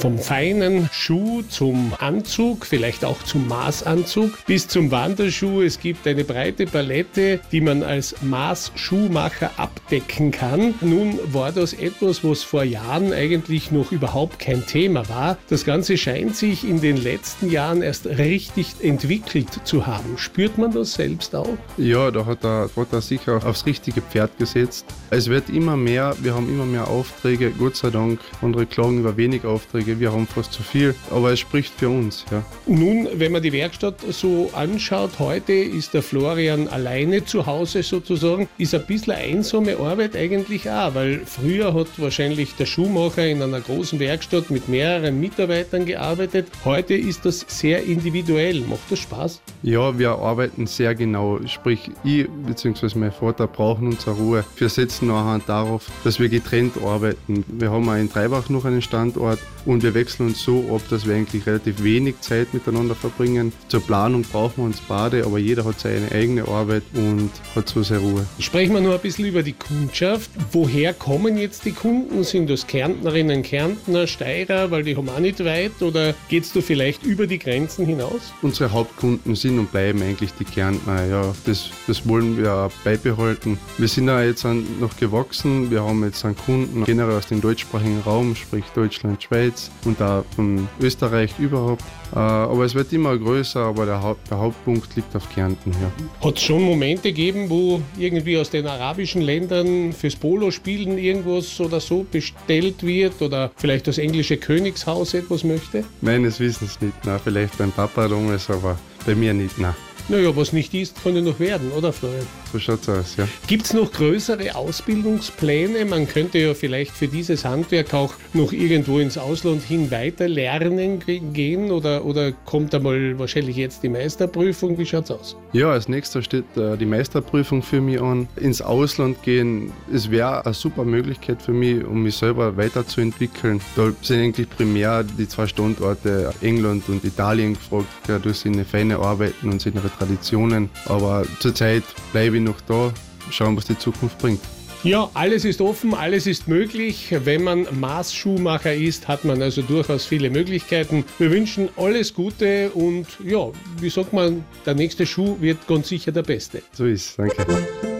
Vom feinen Schuh zum Anzug, vielleicht auch zum Maßanzug, bis zum Wanderschuh. Es gibt eine breite Palette, die man als Maßschuhmacher abdecken kann. Nun war das etwas, was vor Jahren eigentlich noch überhaupt kein Thema war. Das Ganze scheint sich in den letzten Jahren erst richtig entwickelt zu haben. Spürt man das selbst auch? Ja, da hat er sicher aufs richtige Pferd gesetzt. Es wird immer mehr, wir haben immer mehr Aufträge, Gott sei Dank. Andere klagen über wenig Aufträge, wir haben fast zu viel, aber es spricht für uns. Ja. Nun, wenn man die Werkstatt so anschaut, heute ist der Florian alleine zu Hause sozusagen, ist ein bisschen einsame Arbeit eigentlich auch, weil früher hat wahrscheinlich der Schuhmacher in einer großen Werkstatt mit mehreren Mitarbeitern gearbeitet. Heute ist das sehr individuell. Macht das Spaß? Ja, wir arbeiten sehr genau, sprich ich bzw. mein Vater brauchen unsere Ruhe. Wir setzen nachher darauf, dass wir getrennt arbeiten. Wir haben auch in Treibach noch einen Standort und wir wechseln uns so ab, dass wir eigentlich relativ wenig Zeit miteinander verbringen. Zur Planung brauchen wir uns beide, aber jeder hat seine eigene Arbeit und hat so seine Ruhe. Sprechen wir noch ein bisschen über die Kundschaft. Woher kommen jetzt die Kunden? Sind das Kärntnerinnen, Kärntner, Steirer, weil die haben auch nicht weit, oder geht's da vielleicht über die Grenzen hinaus? Unsere Hauptkunden sind und bleiben eigentlich die Kärntner. Ja, das wollen wir auch beibehalten. Wir sind auch jetzt noch gewachsen. Wir haben jetzt einen Kunden generell aus dem deutschsprachigen Raum, sprich Deutschland, Schweiz und auch von Österreich überhaupt. Aber es wird immer größer, aber der Hauptpunkt liegt auf Kärnten. Ja. Hat es schon Momente gegeben, wo irgendwie aus den arabischen Ländern fürs Polospielen irgendwas oder so bestellt wird oder vielleicht das englische Königshaus etwas möchte? Meines Wissens nicht. Nein, vielleicht beim Papa damals, aber bei mir nicht. Nein. Naja, was nicht ist, kann ja noch werden, oder Florian? So schaut's aus, ja. Gibt es noch größere Ausbildungspläne? Man könnte ja vielleicht für dieses Handwerk auch noch irgendwo ins Ausland hin weiter lernen gehen oder kommt einmal wahrscheinlich jetzt die Meisterprüfung? Wie schaut's aus? Ja, als nächster steht die Meisterprüfung für mich an. Ins Ausland gehen, es wäre eine super Möglichkeit für mich, um mich selber weiterzuentwickeln. Da sind eigentlich primär die zwei Standorte England und Italien gefragt. Ja, durch seine feine Arbeiten und seine Traditionen. Aber zurzeit bleibe ich noch da, schauen, was die Zukunft bringt. Ja, alles ist offen, alles ist möglich. Wenn man Maßschuhmacher ist, hat man also durchaus viele Möglichkeiten. Wir wünschen alles Gute und ja, wie sagt man, der nächste Schuh wird ganz sicher der beste. So ist es, danke.